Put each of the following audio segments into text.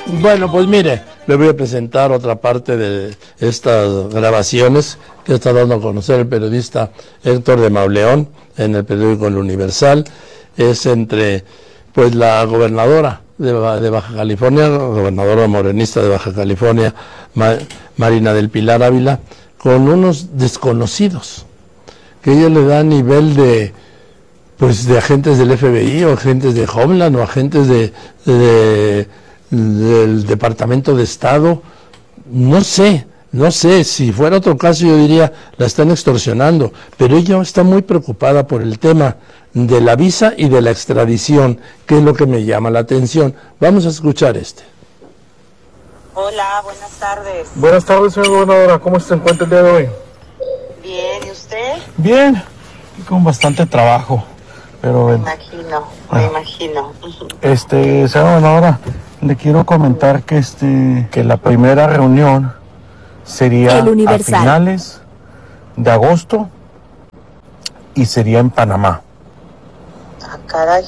Bueno, pues mire, le voy a presentar otra parte de estas grabaciones que está dando a conocer el periodista Héctor de Mauleón en el periódico El Universal. Es entre, pues, la gobernadora de Baja California, gobernadora morenista de Baja California, Marina del Pilar Ávila, con unos desconocidos, que ella le da nivel de, pues, de agentes del FBI o agentes de Homeland o agentes del Departamento de Estado. No sé, si fuera otro caso yo diría, la están extorsionando, pero ella está muy preocupada por el tema de la visa y de la extradición, que es lo que me llama la atención. Vamos a escuchar este. Hola, buenas tardes. Buenas tardes, señora gobernadora, ¿cómo se encuentra el día de hoy? Bien, ¿y usted? Bien, y con bastante trabajo, pero... Me imagino. Señora gobernadora, le quiero comentar que la primera reunión sería a finales de agosto y sería en Panamá. Ah, caray.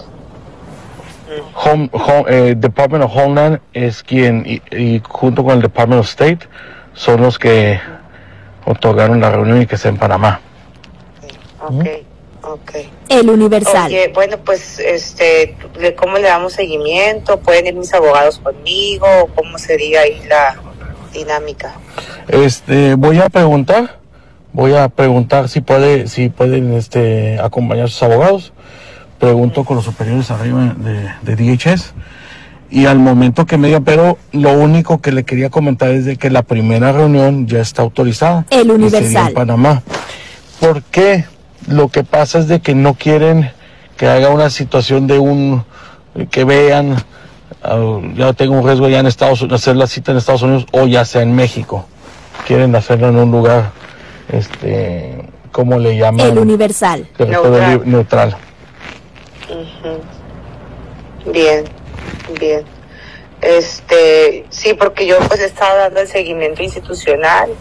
Department of Homeland es quien, y junto con el Department of State, son los que otorgaron la reunión y que sea en Panamá. Ok. El Universal. Oye, bueno, pues, ¿cómo le damos seguimiento? ¿Pueden ir mis abogados conmigo? ¿Cómo sería ahí la dinámica? Voy a preguntar si pueden acompañar a sus abogados. Pregunto con los superiores arriba de DHS. Y al momento que me digan, pero lo único que le quería comentar es de que la primera reunión ya está autorizada. El Universal. Sería en Panamá. ¿Por qué? Lo que pasa es de que no quieren que haga una situación de que vean, ya tengo un riesgo ya en Estados Unidos, hacer la cita en Estados Unidos o ya sea en México. Quieren hacerlo en un lugar, ¿cómo le llaman? El Universal. Neutral. Uh-huh. Bien. Sí, porque yo pues he estado dando el seguimiento institucional.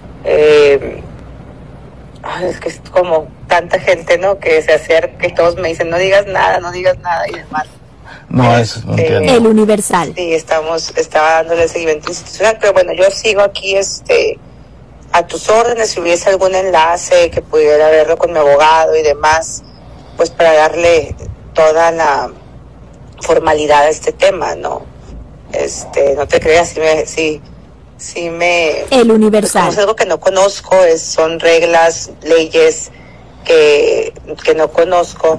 Es que es como tanta gente, ¿no? Que se acerca, que todos me dicen, no digas nada y demás. No, eso no entiendo. El Universal. Sí, estaba dándole el seguimiento institucional, pero bueno, yo sigo aquí, a tus órdenes, si hubiese algún enlace que pudiera verlo con mi abogado y demás, pues para darle toda la formalidad a este tema, ¿no? No te creas, sí me El Universal. Pues, como es algo que no conozco, son reglas, leyes que no conozco,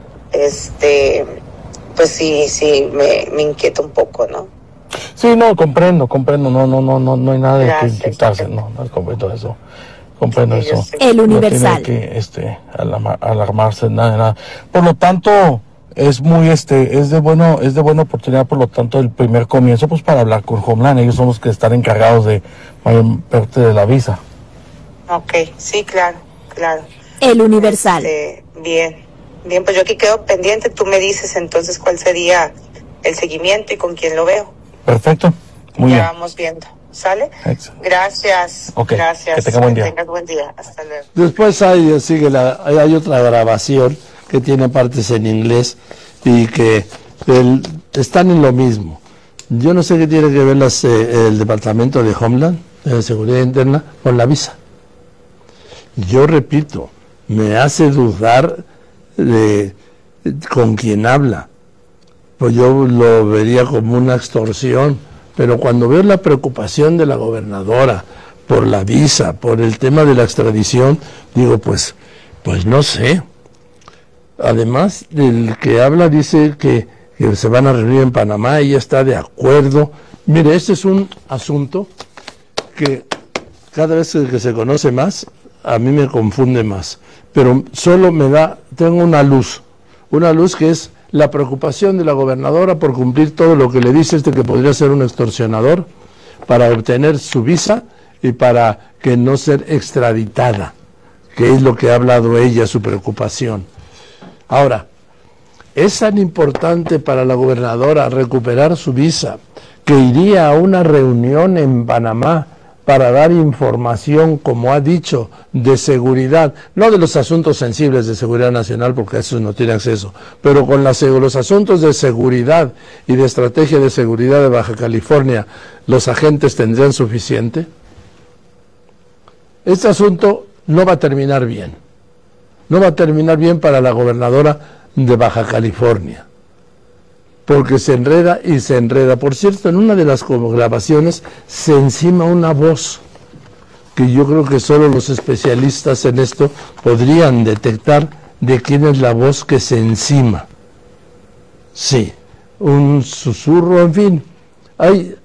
pues sí me inquieta un poco, ¿no? Sí, no, comprendo, no hay nada de que inquietarse, no comprendo eso. Comprendo eso. El Universal. No tiene que alarmarse, nada. Por lo tanto, es muy es de buena oportunidad, por lo tanto, el primer comienzo, pues para hablar con Homeland. Ellos son los que están encargados de mayor parte de la visa. Ok, sí, claro. El Universal. Bien, pues yo aquí quedo pendiente. Tú me dices entonces cuál sería el seguimiento y con quién lo veo. Perfecto, muy bien. Ya vamos viendo. ¿Sale? Excellent. Gracias. Okay. Gracias. Que tengas buen día. Hasta luego. Después hay otra grabación que tiene partes en inglés y que están en lo mismo. Yo no sé qué tiene que ver el Departamento de Homeland, de Seguridad Interna, con la visa. Yo repito, me hace dudar de con quién habla. Pues yo lo vería como una extorsión, pero cuando veo la preocupación de la gobernadora por la visa, por el tema de la extradición, digo, pues no sé. Además, el que habla dice que se van a reunir en Panamá, ella está de acuerdo. Mire, este es un asunto que cada vez que se conoce más, a mí me confunde más. Pero solo tengo una luz que es la preocupación de la gobernadora por cumplir todo lo que le dice que podría ser un extorsionador para obtener su visa y para que no ser extraditada, que es lo que ha hablado ella, su preocupación. Ahora, es tan importante para la gobernadora recuperar su visa que iría a una reunión en Panamá para dar información, como ha dicho, de seguridad, no de los asuntos sensibles de seguridad nacional, porque a esos no tiene acceso, pero con los asuntos de seguridad y de estrategia de seguridad de Baja California, ¿los agentes tendrían suficiente? Este asunto no va a terminar bien. No va a terminar bien para la gobernadora de Baja California, porque se enreda y se enreda. Por cierto, en una de las grabaciones se encima una voz que yo creo que solo los especialistas en esto podrían detectar de quién es la voz que se encima. Sí, un susurro, en fin. Hay,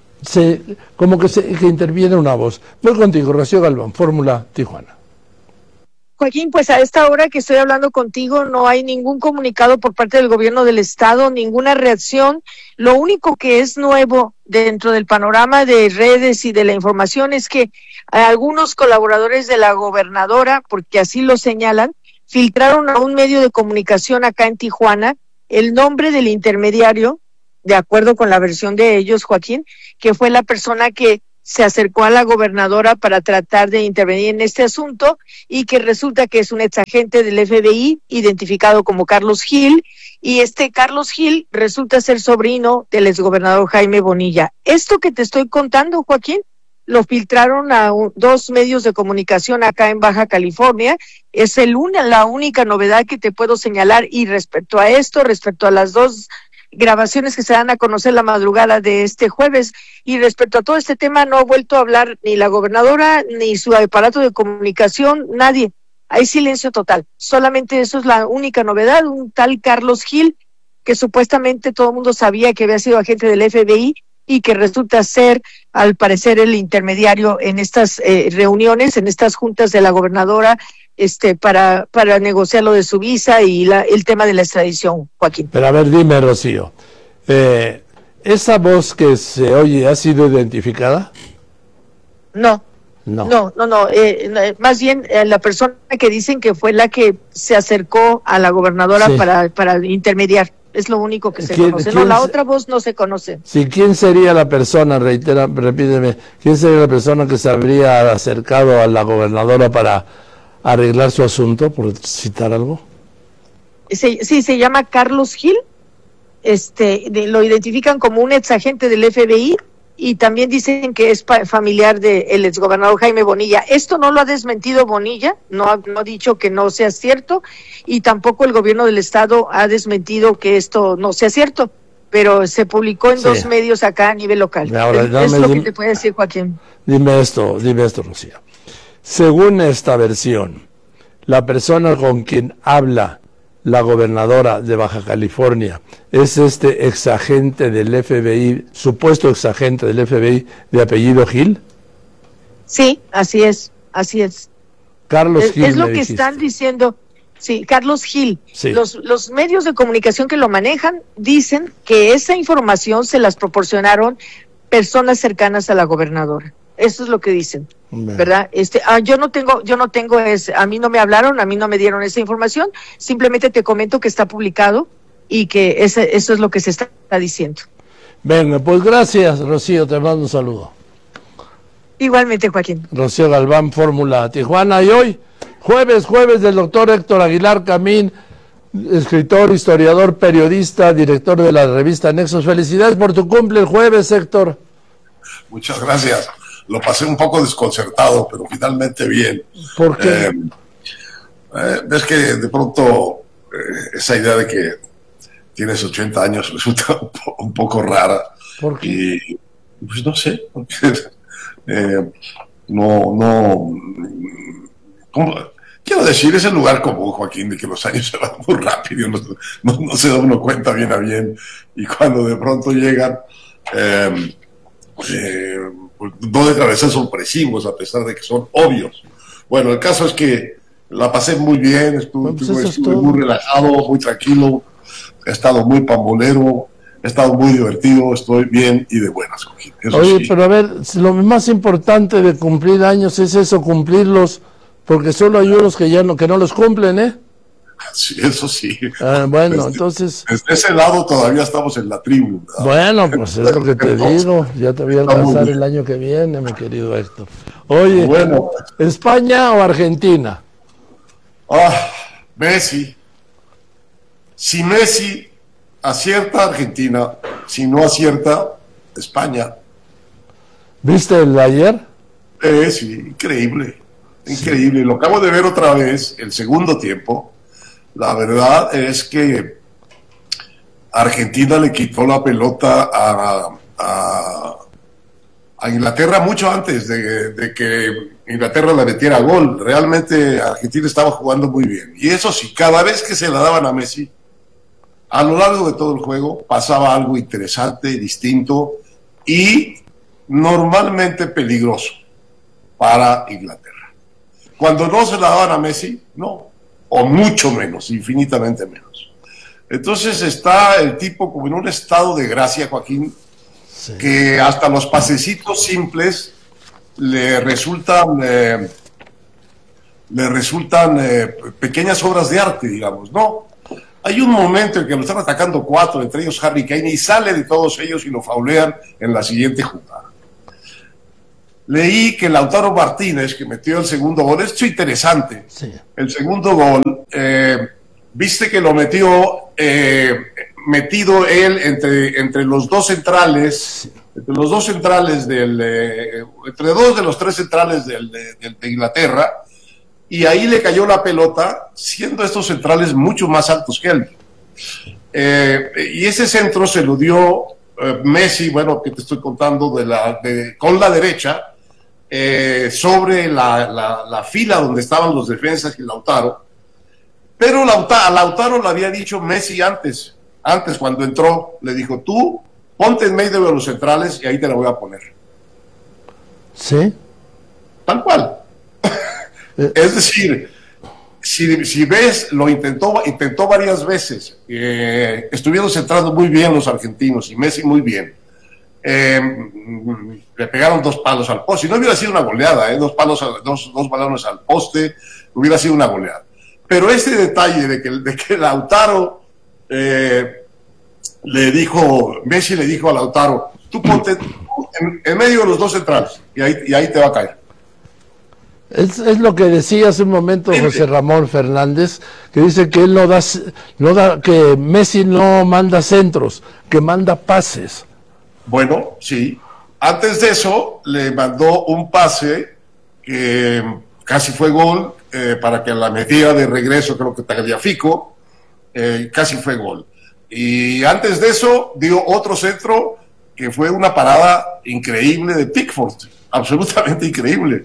que interviene una voz. Voy contigo, Rocío Galván, Fórmula Tijuana. Joaquín, pues a esta hora que estoy hablando contigo no hay ningún comunicado por parte del gobierno del estado, ninguna reacción. Lo único que es nuevo dentro del panorama de redes y de la información es que algunos colaboradores de la gobernadora, porque así lo señalan, filtraron a un medio de comunicación acá en Tijuana el nombre del intermediario, de acuerdo con la versión de ellos, Joaquín, que fue la persona que se acercó a la gobernadora para tratar de intervenir en este asunto y que resulta que es un exagente del FBI identificado como Carlos Gil, y este Carlos Gil resulta ser sobrino del exgobernador Jaime Bonilla. Esto que te estoy contando, Joaquín, lo filtraron a dos medios de comunicación acá en Baja California. Es la única novedad que te puedo señalar, y respecto a esto, respecto a las dos grabaciones que se dan a conocer la madrugada de este jueves, y respecto a todo este tema no ha vuelto a hablar ni la gobernadora ni su aparato de comunicación, nadie. Hay silencio total. Solamente eso es la única novedad, un tal Carlos Gil, que supuestamente todo el mundo sabía que había sido agente del FBI y que resulta ser, al parecer, el intermediario en estas reuniones, en estas juntas de la gobernadora, para negociar lo de su visa y el tema de la extradición, Joaquín. Pero a ver, dime, Rocío, ¿esa voz que se oye ha sido identificada? No. Más bien la persona que dicen que fue la que se acercó a la gobernadora, sí, para intermediar. Es lo único que se conoce. No, la otra voz no se conoce. Sí, ¿quién sería la persona, repíteme, quién sería la persona que se habría acercado a la gobernadora para arreglar su asunto, por citar algo? Sí, se llama Carlos Gil. Lo identifican como un exagente del FBI y también dicen que es familiar del exgobernador Jaime Bonilla. Esto no lo ha desmentido Bonilla, no ha dicho que no sea cierto, y tampoco el gobierno del estado ha desmentido que esto no sea cierto, pero se publicó en dos medios acá a nivel local. Ahora, es lo que te puede decir, Joaquín. Dime esto, Rocío. Según esta versión, la persona con quien habla la gobernadora de Baja California es este exagente del FBI, supuesto exagente del FBI de apellido Gil. Sí, así es. Carlos Gil. Es lo que están diciendo. Sí, Carlos Gil. Sí. Los medios de comunicación que lo manejan dicen que esa información se las proporcionaron personas cercanas a la gobernadora. Eso es lo que dicen. ¿Verdad? Yo no tengo a mí no me hablaron, a mí no me dieron esa información, simplemente te comento que está publicado y que eso es lo que se está diciendo. Venga, pues gracias, Rocío, te mando un saludo. Igualmente, Joaquín. Rocío Galván, Fórmula Tijuana, y hoy, jueves del doctor Héctor Aguilar Camín, escritor, historiador, periodista, director de la revista Nexos. Felicidades por tu cumple el jueves, Héctor. Muchas gracias. Lo pasé un poco desconcertado, pero finalmente bien. ¿Por qué? Ves que de pronto esa idea de que tienes 80 años resulta un poco rara. ¿Por qué? Y pues no sé. Quiero decir, es el lugar común, Joaquín, de que los años se van muy rápido, no se da uno cuenta bien a bien, y cuando de pronto llegan, no dejan de ser sorpresivos, a pesar de que son obvios. Bueno, el caso es que la pasé muy bien, estuve muy relajado, muy tranquilo, he estado muy pambolero, he estado muy divertido, estoy bien y de buenas, Joaquín. Oye, sí. Pero a ver, lo más importante de cumplir años es eso, cumplirlos, porque solo hay unos que no los cumplen, ¿eh? Sí, eso sí. Bueno, entonces... Desde ese lado todavía estamos en la tribu, ¿verdad? Bueno, pues es lo que te digo. Ya te voy a alcanzar el año que viene, mi querido Héctor. Oye, bueno, ¿España o Argentina? Messi. Si Messi acierta, Argentina. Si no acierta, España. ¿Viste el de ayer? Sí, increíble. Increíble. Sí. Lo acabo de ver otra vez, el segundo tiempo. La verdad es que Argentina le quitó la pelota a Inglaterra mucho antes de que Inglaterra le metiera gol. Realmente Argentina estaba jugando muy bien. Y eso sí, cada vez que se la daban a Messi, a lo largo de todo el juego pasaba algo interesante, distinto y normalmente peligroso para Inglaterra. Cuando no se la daban a Messi, no, o mucho menos, infinitamente menos. Entonces está el tipo como en un estado de gracia, Joaquín, sí, que hasta los pasecitos simples le resultan pequeñas obras de arte, digamos, ¿no? Hay un momento en que lo están atacando 4, entre ellos Harry Kane, y sale de todos ellos y lo faulean en la siguiente jugada. Leí que Lautaro Martínez, que metió el segundo gol, esto es interesante, sí, el segundo gol, viste que lo metió metido él entre los dos centrales, entre los dos centrales entre dos de los tres centrales de Inglaterra, y ahí le cayó la pelota, siendo estos centrales mucho más altos que él. Y ese centro se lo dio Messi, bueno, que te estoy contando, con la derecha, sobre la fila donde estaban los defensas y Lautaro. Pero a Lautaro le había dicho Messi antes cuando entró, le dijo, tú ponte en medio de los centrales y ahí te la voy a poner. ¿Sí? Tal cual. Es decir, si ves, lo intentó varias veces. Estuvieron centrados muy bien los argentinos y Messi muy bien. Le pegaron 2 palos al poste. Si no hubiera sido una goleada, 2 balones al poste, hubiera sido una goleada. Pero este detalle de que Lautaro Messi le dijo a Lautaro, tú ponte en medio de los dos centrales y ahí te va a caer. Es lo que decía hace un momento José Ramón Fernández, que dice que él que Messi no manda centros, que manda pases. Bueno, sí. Antes de eso le mandó un pase que casi fue gol, para que la metiera de regreso, creo que Tagliafico, casi fue gol. Y antes de eso dio otro centro que fue una parada increíble de Pickford, absolutamente increíble.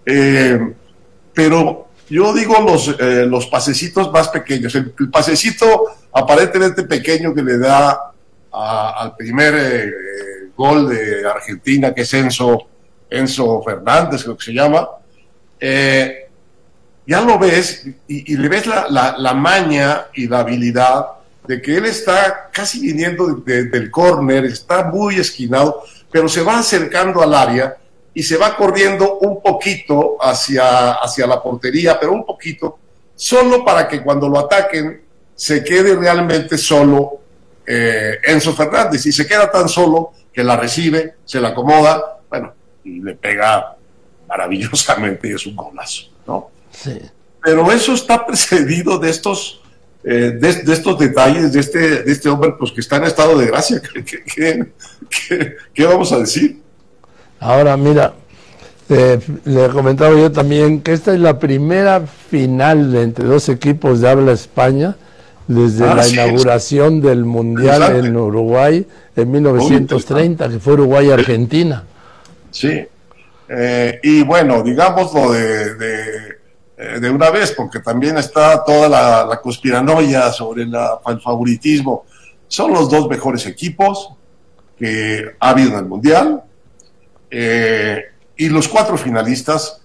Pero yo digo los pasecitos más pequeños, el pasecito aparentemente pequeño que le da al primer gol de Argentina, que es Enzo Fernández, creo que se llama, ya lo ves y le ves la maña y la habilidad de que él está casi viniendo del córner, está muy esquinado, pero se va acercando al área y se va corriendo un poquito hacia la portería, pero un poquito, solo para que cuando lo ataquen se quede realmente solo Enzo Fernández, y se queda tan solo que la recibe, se la acomoda, bueno, y le pega maravillosamente, y es un golazo, ¿no? Sí. Pero eso está precedido de estos detalles de este hombre, pues, que está en estado de gracia. ¿Qué vamos a decir? Ahora, mira, le comentaba yo también que esta es la primera final entre dos equipos de habla España desde la inauguración del Mundial en Uruguay en 1930, que fue Uruguay-Argentina. Sí. Y bueno, digámoslo de una vez, porque también está toda la conspiranoia sobre el favoritismo. Son los dos mejores equipos que ha habido en el Mundial, y los 4 finalistas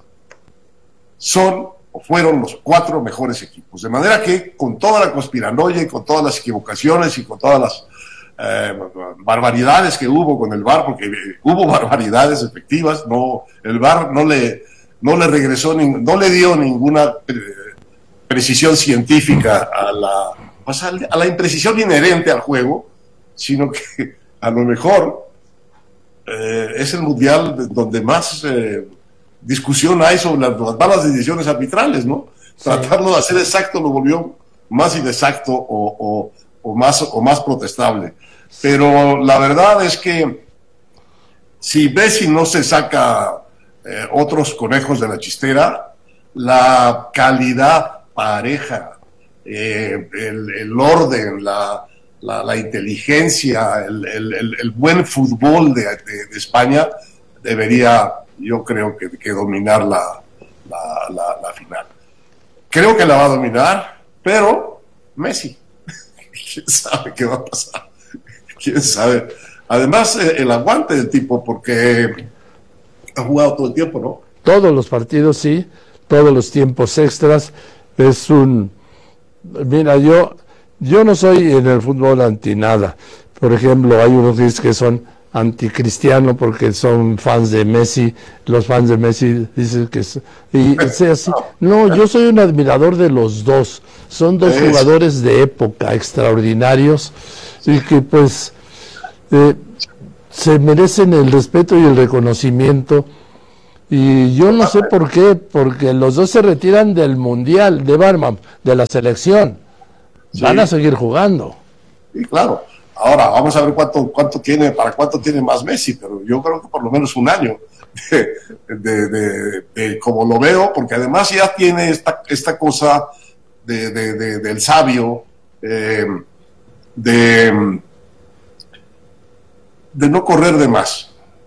fueron los 4 mejores equipos, de manera que con toda la conspiranoia y con todas las equivocaciones y con todas las barbaridades que hubo con el VAR, porque hubo barbaridades efectivas, el VAR no le regresó, no le dio ninguna precisión científica, a la imprecisión inherente al juego, sino que a lo mejor es el mundial donde más discusión hay sobre las malas decisiones arbitrales, ¿no? Sí. Tratarlo de hacer exacto lo volvió más inexacto o más protestable. Pero la verdad es que si Messi no se saca otros conejos de la chistera, la calidad pareja, el orden, la inteligencia, el buen fútbol de España debería, yo creo que dominar la final. Creo que la va a dominar, pero Messi, quién sabe qué va a pasar, quién sabe. Además, el aguante del tipo, porque ha jugado todo el tiempo, ¿no? Todos los partidos, sí, todos los tiempos extras. Es un... Mira, yo no soy en el fútbol anti nada. Por ejemplo, hay unos que son anticristiano porque son fans de Messi. Los fans de Messi dicen que sea así. No, yo soy un admirador de los dos. Son dos jugadores de época extraordinarios y que pues se merecen el respeto y el reconocimiento. Y yo no sé por qué, porque los dos se retiran del Mundial de Barman, de la selección. Sí. Van a seguir jugando. Sí, claro. Ahora, vamos a ver cuánto tiene más Messi, pero yo creo que por lo menos un año de como lo veo, porque además ya tiene esta cosa del sabio, de no correr de más.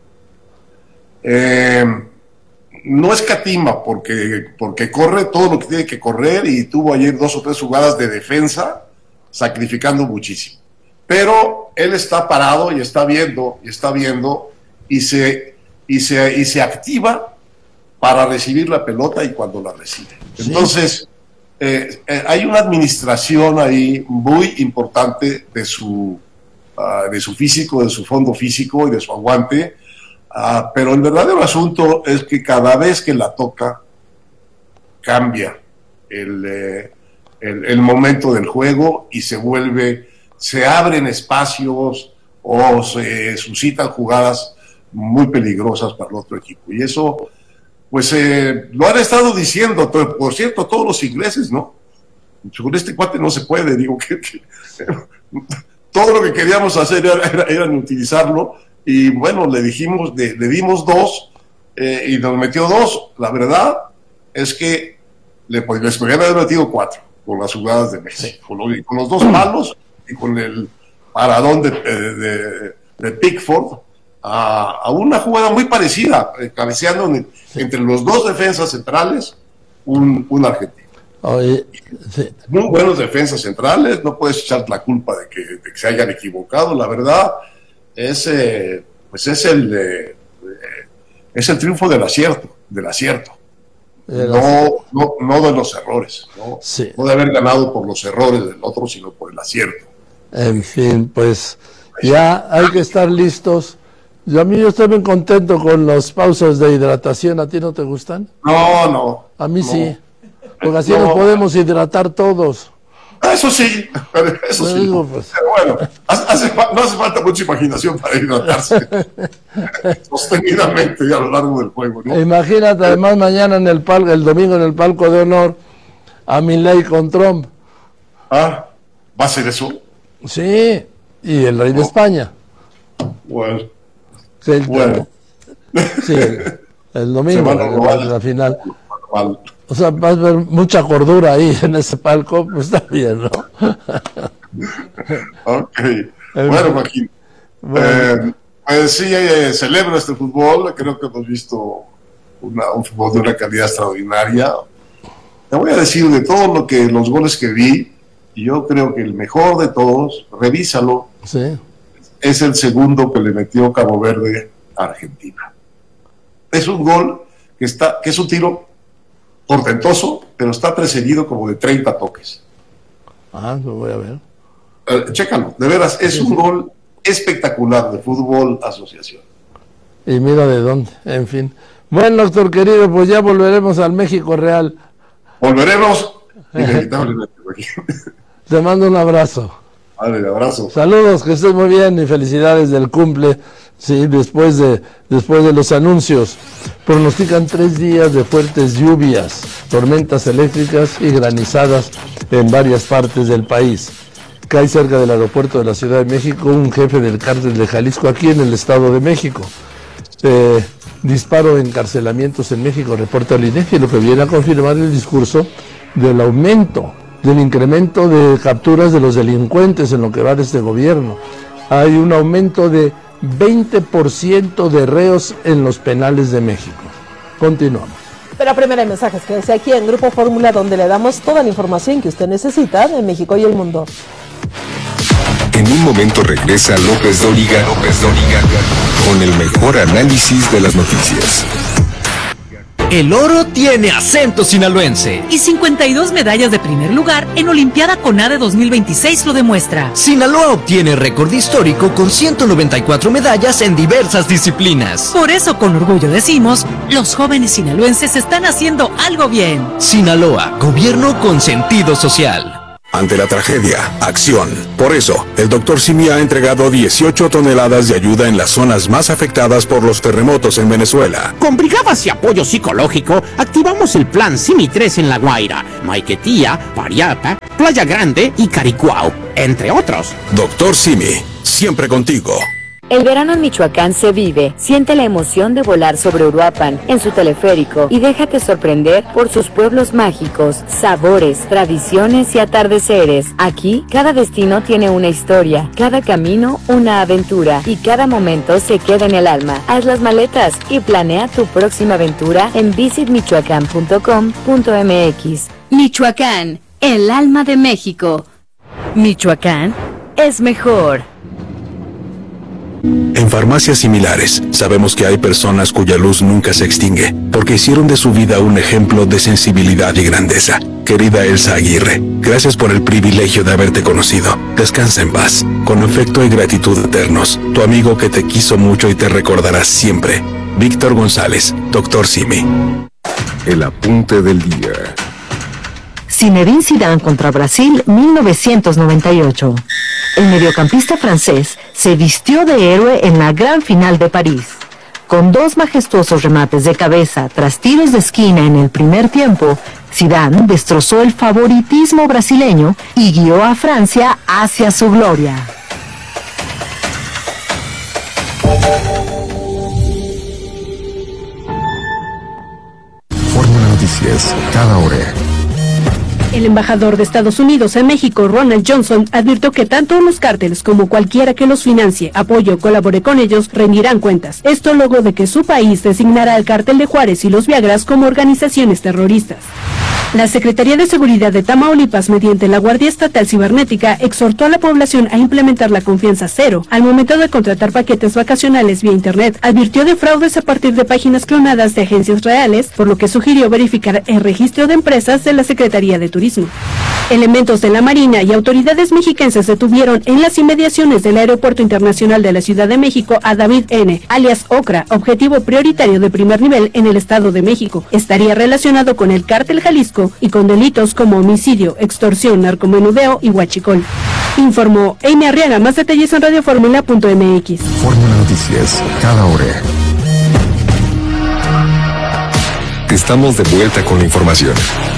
No escatima porque corre todo lo que tiene que correr y tuvo ayer 2 o 3 jugadas de defensa sacrificando muchísimo. Pero él está parado y está viendo y se activa para recibir la pelota y cuando la recibe. Sí. Entonces, hay una administración ahí muy importante de su físico, de su fondo físico y de su aguante. Pero el verdadero asunto es que cada vez que la toca cambia el momento del juego y se abren espacios o se suscitan jugadas muy peligrosas para el otro equipo. Y eso, pues lo han estado diciendo, por cierto, todos los ingleses, ¿no? Con este cuate no se puede, digo que todo lo que queríamos hacer era utilizarlo. Y bueno, le dimos 2 y nos metió 2. La verdad es que les podrían haber metido 4 con las jugadas de Messi, sí. con los 2 palos y con el paradón de Pickford a una jugada muy parecida, cabeceando entre los 2 defensas centrales, un argentino. Sí. Muy buenos defensas centrales, no puedes echar la culpa de que se hayan equivocado, la verdad. Es el triunfo del acierto, no de los errores, ¿no? Sí. No de haber ganado por los errores del otro, sino por el acierto. En fin, pues ya hay que estar listos. Yo estoy muy contento con los pausas de hidratación. ¿A ti no te gustan? No. A mí sí, porque así nos podemos hidratar todos. Eso sí. Digo, pues. Pero bueno, no hace falta mucha imaginación para hidratarse sostenidamente a lo largo del juego, ¿no? Imagínate además mañana el domingo en el palco de honor a Milei con Trump. ¿Va a ser eso? Sí, y el rey de España. Bueno. Sí, el domingo la final. O sea, vas a ver mucha cordura ahí en ese palco, pues está bien, ¿no? Ok. Bueno, Joaquín. Pues sí, celebro este fútbol. Creo que hemos visto un fútbol de una calidad extraordinaria. Te voy a decir de todos los goles que vi, yo creo que el mejor de todos, revísalo, sí, es el segundo que le metió Cabo Verde a Argentina. Es un gol que es un tiro portentoso, pero está precedido como de 30 toques. Lo voy a ver. Chécalo, de veras, es un gol espectacular de fútbol asociación. Y mira de dónde, en fin. Bueno, doctor querido, pues ya volveremos al México real. Volveremos Inevitablemente, Joaquín. Te mando un abrazo. Vale, abrazo. Saludos, que estés muy bien y felicidades del cumple. Sí, después de los anuncios. Pronostican 3 días de fuertes lluvias, tormentas eléctricas y granizadas en varias partes del país. Cae cerca del aeropuerto de la Ciudad de México un jefe del cártel de Jalisco aquí en el Estado de México. Disparo, encarcelamientos en México, reporta el INEGI, lo que viene a confirmar el discurso del aumento, del incremento de capturas de los delincuentes en lo que va de este gobierno. Hay un aumento de 20% de reos en los penales de México. Continuamos. Pero primero hay mensajes que dice aquí en Grupo Fórmula, donde le damos toda la información que usted necesita de México y el mundo. En un momento regresa López Dóriga con el mejor análisis de las noticias. El oro tiene acento sinaloense. Y 52 medallas de primer lugar en Olimpiada CONADE 2026 lo demuestra. Sinaloa obtiene récord histórico con 194 medallas en diversas disciplinas. Por eso con orgullo decimos, los jóvenes sinaloenses están haciendo algo bien. Sinaloa, gobierno con sentido social. Ante la tragedia, acción. Por eso, el Dr. Simi ha entregado 18 toneladas de ayuda en las zonas más afectadas por los terremotos en Venezuela. Con brigadas y apoyo psicológico, activamos el plan Simi 3 en La Guaira, Maiquetía, Pariapa, Playa Grande y Caricuao, entre otros. Dr. Simi, siempre contigo. El verano en Michoacán se vive. Siente la emoción de volar sobre Uruapan en su teleférico y déjate sorprender por sus pueblos mágicos, sabores, tradiciones y atardeceres. Aquí, cada destino tiene una historia, cada camino una aventura y cada momento se queda en el alma. Haz las maletas y planea tu próxima aventura en visitmichoacán.com.mx. Michoacán, el alma de México. Michoacán es mejor. En farmacias similares, sabemos que hay personas cuya luz nunca se extingue, porque hicieron de su vida un ejemplo de sensibilidad y grandeza. Querida Elsa Aguirre, gracias por el privilegio de haberte conocido. Descansa en paz, con afecto y gratitud eternos. Tu amigo que te quiso mucho y te recordará siempre. Víctor González, Dr. Simi. El apunte del día. Zinedine Zidane contra Brasil, 1998. El mediocampista francés se vistió de héroe en la gran final de París. Con 2 majestuosos remates de cabeza tras tiros de esquina en el primer tiempo, Zidane destrozó el favoritismo brasileño y guió a Francia hacia su gloria. Fórmula Noticias, cada hora. El embajador de Estados Unidos en México, Ronald Johnson, advirtió que tanto los cárteles como cualquiera que los financie, apoye o colabore con ellos rendirán cuentas. Esto luego de que su país designara al cártel de Juárez y los Viagras como organizaciones terroristas. La Secretaría de Seguridad de Tamaulipas, mediante la Guardia Estatal Cibernética, exhortó a la población a implementar la confianza cero al momento de contratar paquetes vacacionales vía Internet. Advirtió de fraudes a partir de páginas clonadas de agencias reales, por lo que sugirió verificar el registro de empresas de la Secretaría de Turismo. Elementos de la Marina y autoridades mexiquenses detuvieron en las inmediaciones del Aeropuerto Internacional de la Ciudad de México a David N., alias Ocra, objetivo prioritario de primer nivel en el Estado de México. Estaría relacionado con el Cártel Jalisco y con delitos como homicidio, extorsión, narcomenudeo y huachicol. Informó Amy Arriaga. Más detalles en radioformula.mx. Fórmula Noticias, cada hora. Estamos de vuelta con la información.